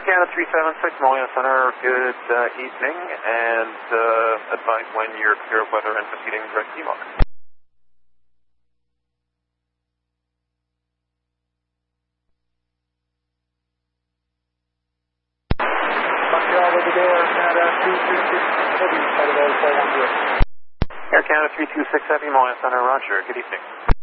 Canada 376, Moline Center, good evening, and advise when you're clear of weather and proceeding direct DMOC. Montreal over there, Air Canada 326 Heavy, Air Canada 326 Heavy, Moline Center, roger, good evening.